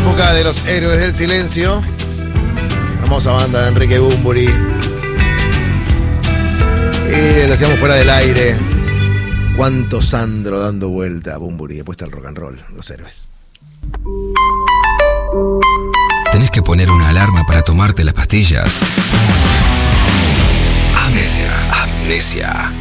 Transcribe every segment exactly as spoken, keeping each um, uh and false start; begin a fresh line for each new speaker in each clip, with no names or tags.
época de los héroes del silencio. Hermosa banda de Enrique Bunbury. Y lo hacíamos fuera del aire. Cuánto Sandro dando vuelta a Bunbury. Después está el rock and roll, los héroes.
¿Tenés que poner una alarma para tomarte las pastillas? Amnesia. Amnesia.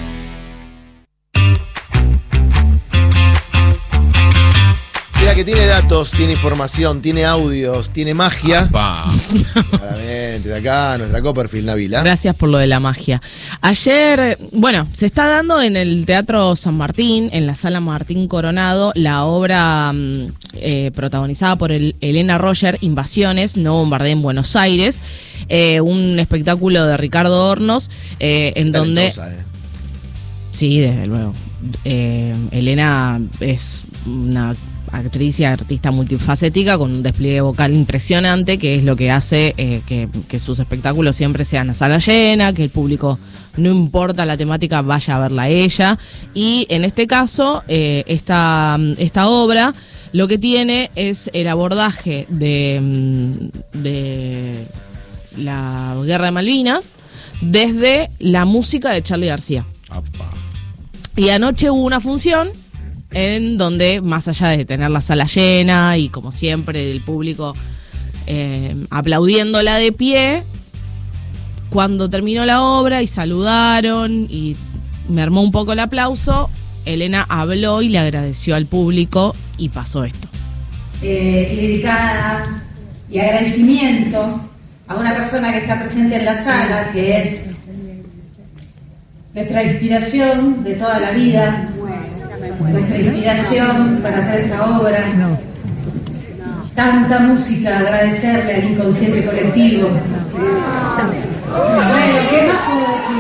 Mira que tiene datos, tiene información, tiene audios, tiene magia. Claramente, de acá, nuestra Copperfield Navila.
Gracias por lo de la magia. Ayer, bueno, se está dando en el Teatro San Martín, en la Sala Martín Coronado, la obra eh, protagonizada por el, Elena Roger, Invasiones, no bombardeen Buenos Aires, eh, un espectáculo de Ricardo Hornos, eh, en donde... Eh. Sí, desde luego. Eh, Elena es una actriz y artista multifacética con un despliegue vocal impresionante, que es lo que hace eh, que, que sus espectáculos siempre sean a sala llena, que el público, no importa la temática, vaya a verla a ella. Y en este caso, eh, esta, esta obra lo que tiene es el abordaje de, de la Guerra de Malvinas desde la música de Charly García. Opa. Y anoche hubo una función en donde, más allá de tener la sala llena y como siempre el público eh, aplaudiéndola de pie, cuando terminó la obra y saludaron y me armó un poco el aplauso, Elena habló y le agradeció al público y pasó esto.
Eh, dedicada y agradecimiento a una persona que está presente en la sala, que es nuestra inspiración de toda la vida, nuestra inspiración para hacer esta obra. Tanta música, agradecerle al inconsciente colectivo. Bueno, ¿qué más puedo decir?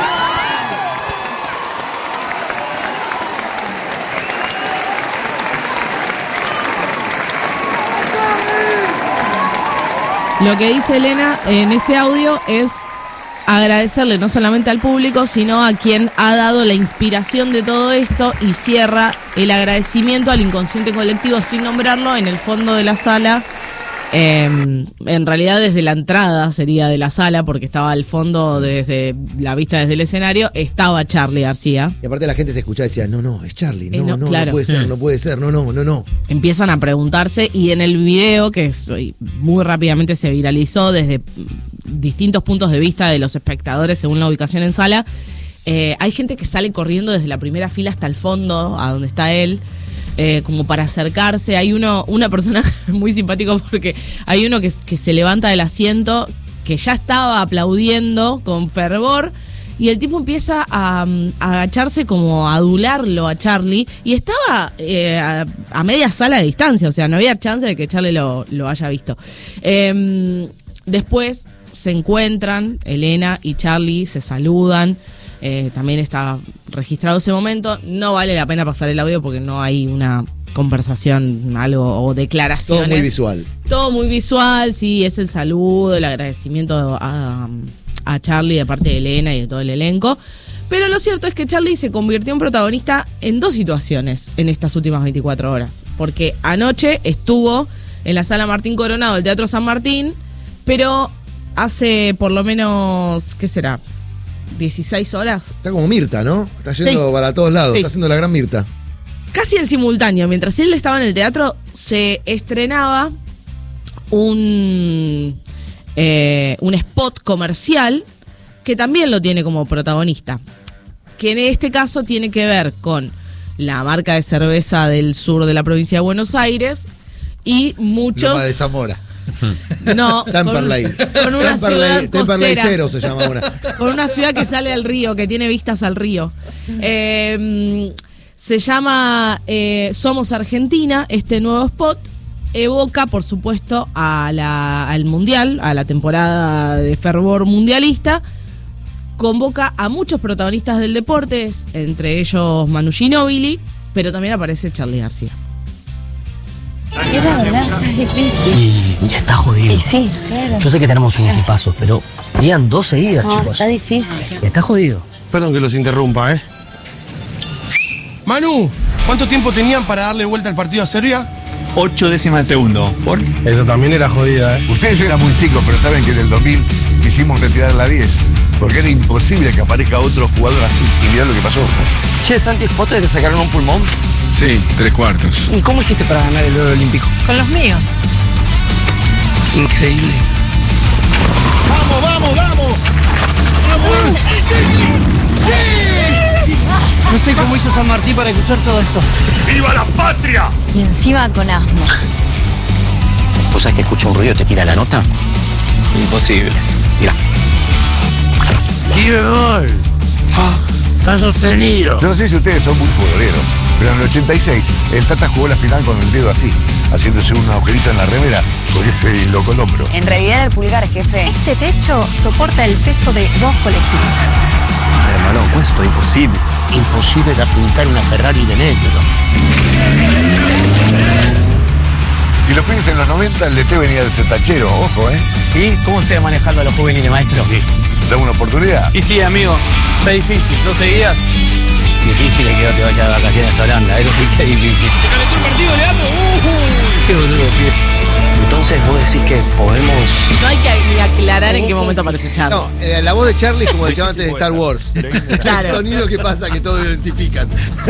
Lo que dice Elena en este audio es agradecerle no solamente al público, sino a quien ha dado la inspiración de todo esto, y cierra el agradecimiento al inconsciente colectivo sin nombrarlo en el fondo de la sala. Eh, en realidad desde la entrada sería de la sala, porque estaba al fondo, desde la vista desde el escenario, estaba Charly García.
Y aparte la gente se escuchaba y decía, no, no, es Charly, no, eh, no, no,
claro.
no puede ser, no puede ser, no, no, no, no.
Empiezan a preguntarse, y en el video, que es, muy rápidamente se viralizó desde distintos puntos de vista de los espectadores según la ubicación en sala, eh, hay gente que sale corriendo desde la primera fila hasta el fondo, a donde está él, eh, como para acercarse. Hay uno, una persona muy simpático, porque hay uno que, que se levanta del asiento, que ya estaba aplaudiendo con fervor, y el tipo empieza a, a agacharse como a adularlo a Charly, y estaba eh, a, a media sala de distancia, o sea, no había chance de que Charly lo, lo haya visto. Eh, después se encuentran, Elena y Charly se saludan, eh, también está registrado ese momento. No vale la pena pasar el audio porque no hay una conversación, algo o declaraciones.
Todo muy visual.
Todo muy visual, sí, es el saludo, el agradecimiento a, a Charly de parte de Elena y de todo el elenco. Pero lo cierto es que Charly se convirtió en protagonista en dos situaciones en estas últimas veinticuatro horas. Porque anoche estuvo en la Sala Martín Coronado del Teatro San Martín, pero hace por lo menos, ¿qué será? dieciséis horas.
Está como Mirta, ¿no? Está yendo sí. para todos lados, sí. Está haciendo la gran Mirta.
Casi en simultáneo, mientras él estaba en el teatro, se estrenaba un, eh, un spot comercial que también lo tiene como protagonista, que en este caso tiene que ver con la marca de cerveza del sur de la provincia de Buenos Aires y muchos...
Loma de Zamora.
No, con, con una ciudad costera.
Cero se llama una.
Con una ciudad que sale al río, que tiene vistas al río. Eh, se llama eh, Somos Argentina, este nuevo spot. Evoca, por supuesto, a la, al Mundial, a la temporada de fervor mundialista. Convoca a muchos protagonistas del deporte, entre ellos Manu Ginóbili, pero también aparece Charly García.
Y la verdad, está difícil.
Y ya está jodido.
Y sí, claro.
Yo sé que tenemos un equipazo, pero digan dos seguidas,
no,
chicos.
Está difícil.
Y está jodido.
Perdón que los interrumpa, ¿eh? Manu, ¿cuánto tiempo tenían para darle vuelta al partido a Serbia? ocho décimas de segundo. ¿Por?
Eso también era jodida, ¿eh?
Ustedes eran muy chicos, pero saben que en el dos mil quisimos retirar la diez. Porque era imposible que aparezca otro jugador así. Y mirá lo que pasó.
Che, Santi, ¿vos te sacaron un pulmón?
Sí, tres cuartos.
¿Y cómo hiciste para ganar el oro olímpico?
Con los míos.
Increíble.
¡Vamos, vamos, vamos! ¡Vamos! ¡Sí, sí, sí! ¡Sí!
No sé cómo hizo San Martín para cruzar todo esto.
¡Viva la patria!
Y encima con asma.
¿Vos sabés que escucha un ruido y te tira la nota? Imposible. Mirá.
¡Sí, bebol! Fa, fa sostenido.
No sé si ustedes son muy futboleros, pero en el ochenta y seis el Tata jugó la final con el dedo así, haciéndose un agujerito en la remera porque se dislocó el hombro.
En realidad era el pulgar, jefe.
Este techo soporta el peso de dos colectivos.
Hermano, esto es imposible.
Imposible era pintar una Ferrari de negro.
Y los pibes en los noventa, el D T venía del setachero, ojo, ¿eh?
¿Y cómo se va manejando a los juveniles, maestro?
Sí. ¿Dame una oportunidad?
Y sí, amigo, está difícil, ¿no seguías? Difícil es que no te vayas de vacaciones a Holanda, eso sí que es difícil.
Se calentó el partido, Leandro. Uh,
Qué boludo, pibe. Entonces vos decís que podemos...
No hay que ni aclarar en qué momento aparece Charlie.
No, eh, la voz de Charlie es como decía antes de Star Wars.
Claro.
El sonido que pasa que todos identifican.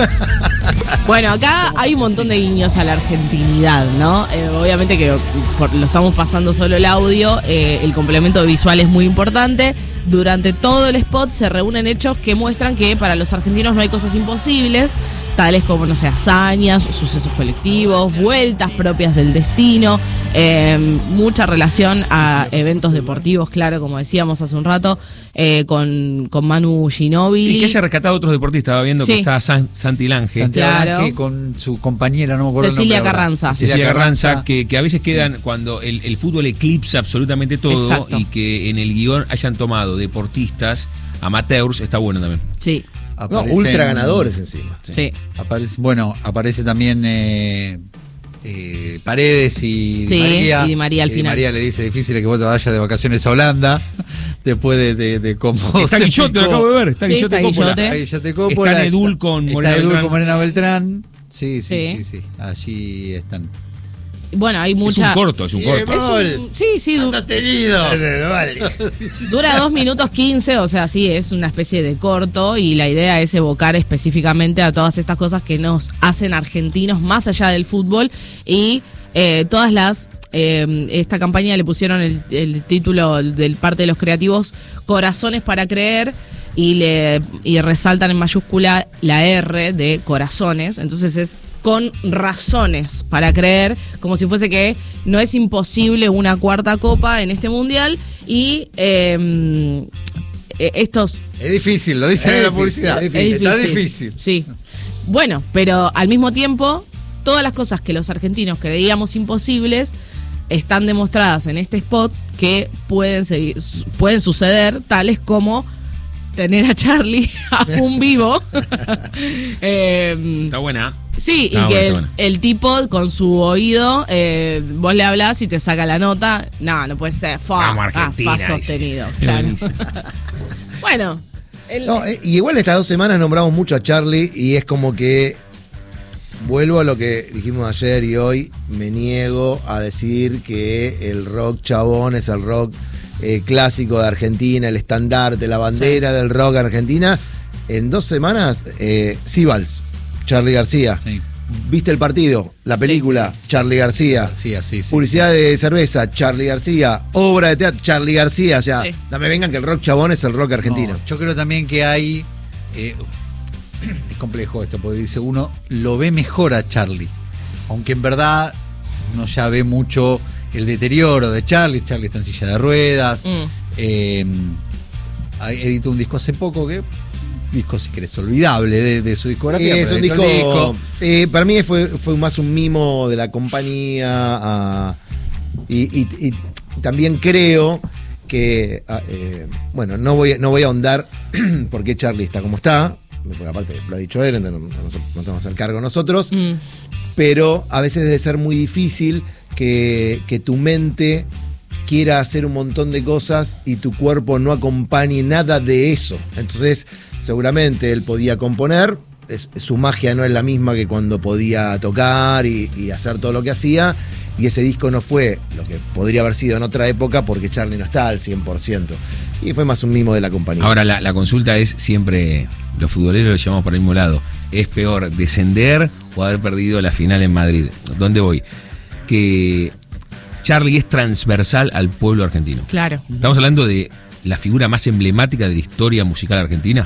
Bueno, acá hay un montón de guiños a la argentinidad, ¿no? Eh, obviamente que por- lo estamos pasando solo el audio, eh, el complemento visual es muy importante. Durante todo el spot se reúnen hechos que muestran que para los argentinos no hay cosas imposibles, tales como, no sé, hazañas, sucesos colectivos, vueltas propias del destino, eh, mucha relación a eventos deportivos, claro, como decíamos hace un rato, eh, con, con Manu Ginóbili.
Y que haya rescatado a otros deportistas. Estaba viendo
Sí.
que está San, Santi Lange.
Santiago
Claro.
Lange con su compañera, no me acuerdo
Cecilia
el nombre ahora.
Carranza.
Cecilia Carranza, que, que a veces quedan cuando el, el fútbol eclipsa absolutamente todo.
Exacto.
Y que en el guión hayan tomado deportistas amateurs, está bueno también.
Sí,
No,
Aparecen-
ultra ganadores encima.
sí.
Aparece, bueno, aparece también eh, eh, Paredes y
Sí,
Di María.
y Di María al
Y Di
final.
María le dice difícil que vos te vayas de vacaciones a Holanda después de, de, de cómo
Está
se
Guillote, lo
picó.
acabo de ver. Está
Sí,
Guillote
está
Coppola.
Guillote.
Ahí ya te Coppola.
Está Edul con
está
Morena
Edul
Beltrán.
con Morena Beltrán. Sí, sí,
Sí.
sí, sí. Allí están.
Bueno, hay
Es
mucha...
un corto, es un corto.
Es un- sí, sí, du-
Sostenido. Vale.
dura dos minutos quince, o sea, sí, es una especie de corto y la idea es evocar específicamente a todas estas cosas que nos hacen argentinos más allá del fútbol y eh, todas las... eh, esta campaña le pusieron el, el título del parte de los creativos, Corazones para Creer, y, le, y resaltan en mayúscula la R de corazones, entonces es con razones para creer, como si fuese que no es imposible una cuarta copa en este mundial y eh, eh, estos...
Es difícil, lo dicen
Es
en la
difícil,
publicidad.
es difícil.
Está difícil.
Sí. Bueno, pero al mismo tiempo, todas las cosas que los argentinos creíamos imposibles están demostradas en este spot que pueden, seguir, pueden suceder, tales como tener a Charlie aún vivo. eh,
Está buena.
Sí,
No,
y que
bueno,
el,
está bueno.
el tipo con su oído, eh, vos le hablás y te saca la nota. No, no puede ser. Fa,
Vamos,
ah,
Argentina,
fa
dice.
sostenido.
Qué
Claro.
buenísimo.
Bueno. el-
No, eh, y igual estas dos semanas nombramos mucho a Charlie y es como que vuelvo a lo que dijimos ayer y hoy, me niego a decir que el rock chabón es el rock eh, clásico de Argentina, el estandarte, la bandera del rock argentina. En dos semanas, eh, Sibals, Charly García.
Sí.
¿Viste el partido? La película, Charly García.
Sí, así, sí.
Publicidad de cerveza, Charly García. Obra de teatro, Charly García. O sea,
Sí.
no me vengan que el rock chabón es el rock argentino.
No, yo creo también que hay. eh, es complejo esto, porque dice uno lo ve mejor a Charlie. Aunque en verdad uno ya ve mucho el deterioro de Charlie. Charlie está en silla de ruedas.
Mm.
Eh, editó un disco hace poco que. Disco, si querés, olvidable de, de su discografía.
Sí, es
pero
un
editó
disco.
el
eh, para mí fue, fue más un mimo de la compañía. ah, y, y- y también creo que. ah, eh, bueno, no voy, a- no voy a ahondar por qué Charlie está como está. Porque aparte lo ha dicho él, entonces no, no, nos- no tenemos el cargo nosotros.
Mm.
Pero a veces debe ser muy difícil que, que tu mente quiera hacer un montón de cosas y tu cuerpo no acompañe nada de eso. Entonces, seguramente él podía componer, es- su magia no es la misma que cuando podía tocar y, y hacer todo lo que hacía. Y ese disco no fue lo que podría haber sido en otra época porque Charly no está al cien por ciento. Y fue más un mimo de la compañía.
Ahora, la, la consulta es siempre, los futboleros lo llevamos por el mismo lado. ¿Es peor descender o haber perdido la final en Madrid? ¿Dónde voy? Que Charly es transversal al pueblo argentino.
Claro.
Estamos hablando de la figura más emblemática de la historia musical argentina.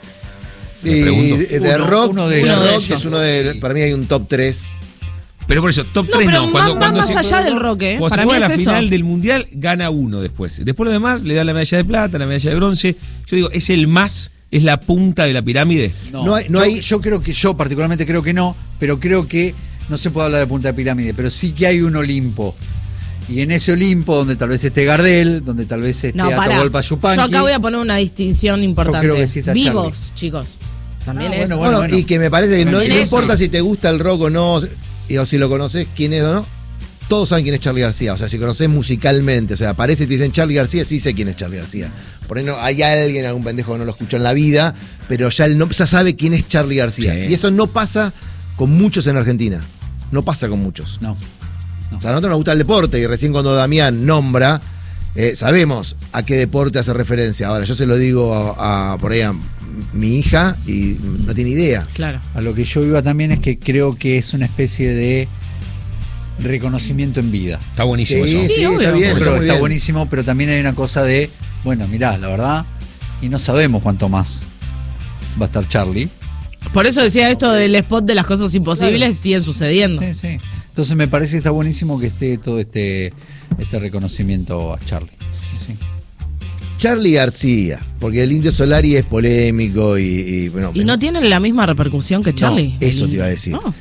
Me
Y
pregunto.
de, de
Uno-
rock,
uno de
de
ellos.
rock
Sí.
es uno de. Para mí hay un top tres.
Pero por eso, top
No,
tres
pero
no. Cuando,
más-
cuando
más
se-
allá del rock, ¿eh?
Cuando
Para
se
mí
juega la
es eso.
final del mundial, gana uno después. Después lo demás, le da la medalla de plata, la medalla de bronce. Yo digo, es el más, es la punta de la pirámide.
No,
No hay- no
yo,
hay-
yo creo que, yo particularmente creo que no, pero creo que no se puede hablar de punta de pirámide, pero sí que hay un Olimpo. Y en ese Olimpo, donde tal vez esté Gardel, donde tal vez esté
No, para.
Atahualpa Yupanqui.
Yo acá voy a poner una distinción importante.
creo que sí está
Vivos, chicos. También
Ah,
es.
bueno,
Bueno,
bueno.
y que me parece que no,
Bueno,
no
eso.
importa si te gusta el rock o no, y- o si lo conoces, quién es o no, todos saben quién es Charly García. O sea, si conoces musicalmente, o sea, aparece y te dicen Charly García, sí sé quién es Charly García. Por ahí no, hay alguien, algún pendejo que no lo escuchó en la vida, pero ya, él no, ya sabe quién es Charly García.
Sí.
Y eso no pasa con muchos en Argentina. No pasa con muchos.
No.
O sea, a nosotros nos gusta el deporte y recién cuando Damián nombra, eh, sabemos a qué deporte hace referencia. Ahora, yo se lo digo a, a- por ahí a mi hija y no tiene idea.
Claro.
A lo que yo iba también es que creo que es una especie de reconocimiento en vida.
Está buenísimo
Sí,
eso.
sí,
obvio.
está bien.
Yo creo
está
que
muy
está
bien.
buenísimo, pero también hay una cosa de, bueno, mirá, la verdad, y no sabemos cuánto más va a estar Charly.
Por eso decía esto del spot de las cosas imposibles,
Claro.
siguen sucediendo.
Sí, sí. Entonces me parece que está buenísimo que esté todo este, este reconocimiento a Charly. Sí.
Charly García, porque el Indio Solari es polémico y, y, bueno,
Y no tienen la misma repercusión que Charly.
eso te iba a decir.
No.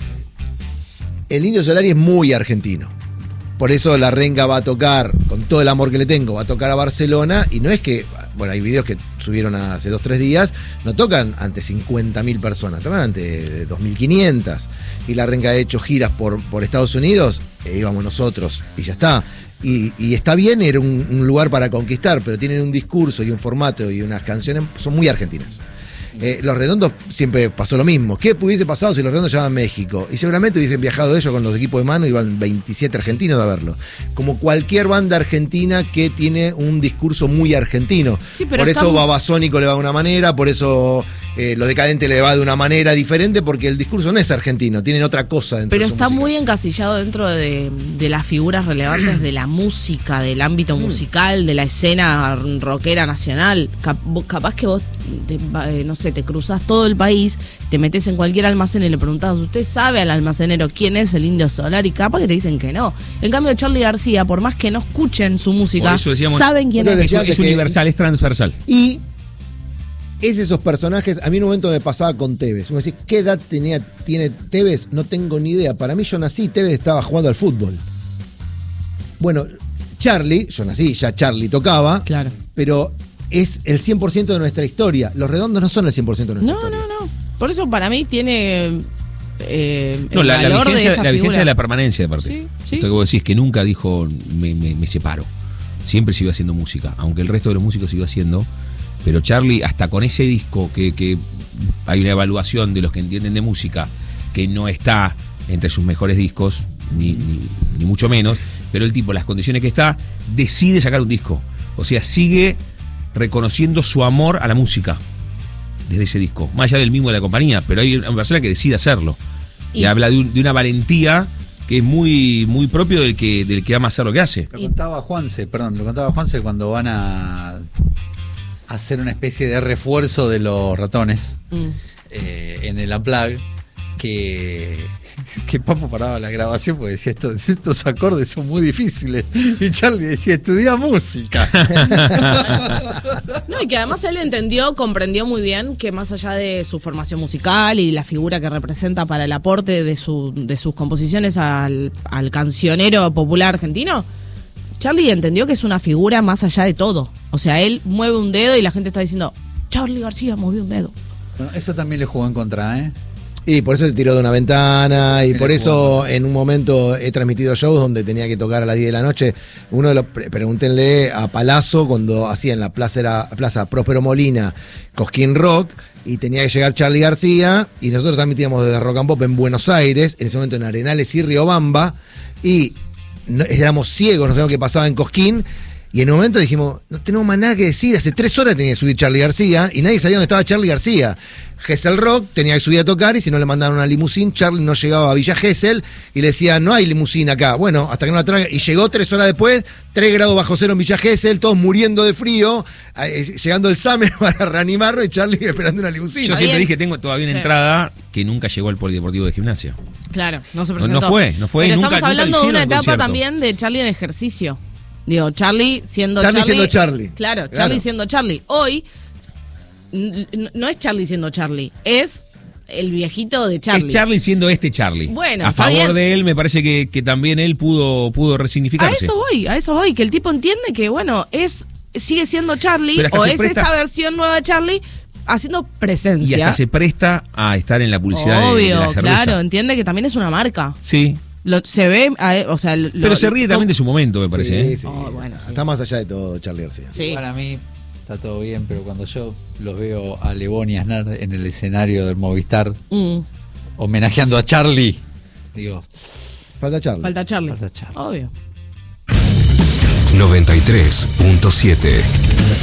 El Indio Solari es muy argentino. Por eso la Renga va a tocar, con todo el amor que le tengo, va a tocar a Barcelona. Y no es que, bueno, hay videos que subieron hace dos, tres días, no tocan ante cincuenta mil personas, tocan ante dos mil quinientas. Y la Renga ha hecho giras por, por Estados Unidos, e íbamos nosotros, y ya está. Y, y está bien, era un, un lugar para conquistar, pero tienen un discurso y un formato y unas canciones, son muy argentinas. Eh, los Redondos siempre pasó lo mismo. ¿Qué hubiese pasado si los Redondos llegaban a México? Y seguramente hubiesen viajado ellos con los equipos de mano, iban veintisiete argentinos a verlo. Como cualquier banda argentina que tiene un discurso muy argentino.
Sí, pero
por
está
eso
muy-
Babasónico le va de una manera, por eso eh, Lo Decadente le va de una manera diferente, porque el discurso no es argentino, tienen otra cosa dentro
Pero
de su
está
música.
muy encasillado dentro de, de las figuras relevantes de la música, del ámbito musical, de la escena rockera nacional. Cap- vos- capaz que vos, te, eh, no sé, te cruzás todo el país, te metes en cualquier almacén y le preguntás, ¿usted sabe al almacenero quién es el Indio Solari? Y capaz que te dicen que no. En cambio, Charly García, por más que no escuchen su música,
Por eso decíamos,
saben quién
Entonces
es.
decía
Es, es
antes que-
universal, es transversal.
Y es esos personajes, a mí en un momento me pasaba con Tevez. Me decía, ¿qué edad tenía, tiene Tevez? No tengo ni idea. Para mí yo nací, Tevez estaba jugando al fútbol. Bueno, Charly, yo nací, ya Charly tocaba,
Claro.
pero es el cien por ciento de nuestra historia. Los Redondos no son el cien por ciento de nuestra
No,
historia.
no, no. Por eso para mí tiene eh,
No,
el
la, la
valor de
vigencia,
esta
la vigencia
figura.
de la permanencia, aparte.
Sí, sí.
Esto que vos decís, que nunca dijo, me, me, me separo. Siempre siguió haciendo música, aunque el resto de los músicos siguió haciendo. Pero Charly, hasta con ese disco, que, que hay una evaluación de los que entienden de música, que no está entre sus mejores discos, ni, ni, ni mucho menos, pero el tipo, las condiciones que está, decide sacar un disco. O sea, sigue reconociendo su amor a la música desde ese disco, más allá del mismo de la compañía, pero hay una persona que decide hacerlo. Y,
Y-
habla de, un- de una valentía que es muy, muy propio del que, del que ama hacer lo que hace.
Lo contaba Juanse, perdón, lo contaba Juanse cuando van a hacer una especie de refuerzo de los ratones
Mm.
eh, en el Unplugged, que, que Papo paraba la grabación porque decía, estos, estos acordes son muy difíciles. Y Charly decía, estudia música.
No, y que además él entendió, comprendió muy bien que más allá de su formación musical y la figura que representa para el aporte de, su, de sus composiciones al, al cancionero popular argentino, Charly entendió que es una figura más allá de todo. O sea, él mueve un dedo y la gente está diciendo, Charly García movió un dedo.
Bueno, eso también le jugó en contra, ¿eh?
Y por eso se tiró de una ventana y
Mira
por eso
cómo-
en un momento he transmitido shows donde tenía que tocar a las diez de la noche. Uno de los, pre- pregúntenle a Palazzo cuando hacía en la plaza, era, plaza Próspero Molina, Cosquín Rock, y tenía que llegar Charly García, y nosotros transmitíamos desde Rock and Pop en Buenos Aires, en ese momento en Arenales y Riobamba, y no- éramos ciegos, no sabíamos qué pasaba en Cosquín. Y en un momento dijimos, no tenemos más nada que decir, hace tres horas tenía que subir Charly García y nadie sabía dónde estaba Charly García. Gesell Rock tenía que subir a tocar y si no le mandaron una limusín, Charly no llegaba a Villa Gesell y le decía, no hay limusín acá. Bueno, hasta que no la traiga. Y llegó tres horas después, tres grados bajo cero en Villa Gesell, todos muriendo de frío, eh, llegando el Summer para reanimarlo y Charly esperando una limusina.
Yo siempre dije, tengo todavía una
Sí.
entrada que nunca llegó al Polideportivo de Gimnasia.
Claro, no se
No-
presentó.
no fue, no fue,
Pero
nunca-
estamos
nunca
hablando de
hicieron
una
el
etapa
concierto.
también de Charly en ejercicio. Digo, Charly siendo
Charly
Charly.
siendo Charly.
Claro, Charly
Claro.
siendo Charly. Hoy n- n- no es Charly siendo Charly, es el viejito de Charly.
Es Charly siendo este Charly.
Bueno,
a
está
favor
bien.
de él, me parece que, que también él pudo, pudo
A
resignificarse.
eso voy, a eso voy, que el tipo entiende que, bueno, es sigue siendo Charly
Pero hasta
o
se
es
presta-
esta versión nueva de Charly haciendo
Y
presencia.
hasta se presta a estar en la publicidad de- de,
Obvio,
la cerveza.
claro, entiende que también es una marca.
Sí.
Lo, se ve, a- o sea, lo-
Pero se ríe también de su momento, me parece.
Sí,
¿eh?
sí.
Oh, bueno, sí.
Está más allá de todo Charly García.
Sí.
Para mí está todo bien, pero cuando yo los veo a Lebón y a Aznar en el escenario del Movistar
Mm,
homenajeando a Charly, digo,
Falta Charly.
falta Charly.
Falta Charly.
Obvio.
noventa y tres punto siete